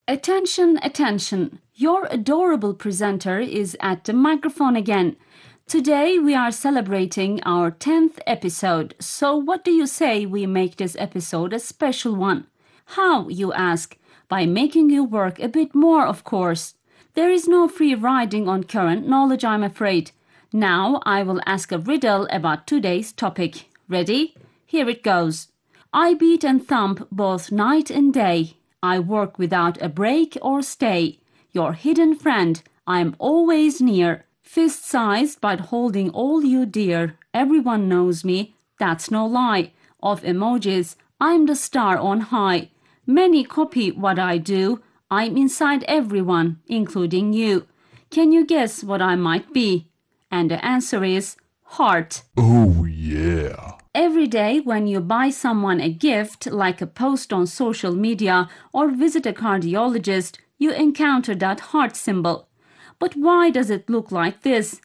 Attention, attention! Your adorable presenter is at the microphone again. Today we are celebrating our 10th episode, so what do you say we make this episode a special one? How, you ask? By making you work a bit more, of course. There is no free riding on current knowledge, I'm afraid. Now I will ask a riddle about today's topic. Ready? Here it goes. I beat and thump both night and day. I work without a break or stay. Your hidden friend, I'm always near. Fist-sized but holding all you dear. Everyone knows me, that's no lie. Of emojis, I'm the star on high. Many copy what I do. I'm inside everyone, including you. Can you guess what I might be? And the answer is heart. Oh yeah. Every day when you buy someone a gift, like a post on social media or visit a cardiologist, you encounter that heart symbol. But why does it look like this?